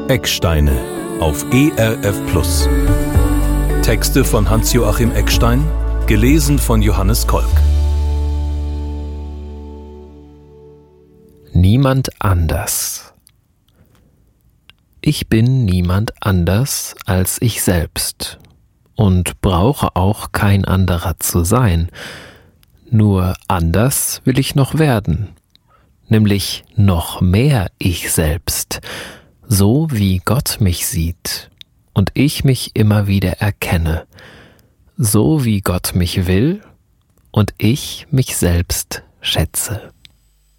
Ecksteine auf ERF+. Texte von Hans-Joachim Eckstein, gelesen von Johannes Kolk. Niemand anders. Ich bin niemand anders als ich selbst und brauche auch kein anderer zu sein. Nur anders will ich noch werden, nämlich noch mehr ich selbst, so wie Gott mich sieht und ich mich immer wieder erkenne, so wie Gott mich will und ich mich selbst schätze.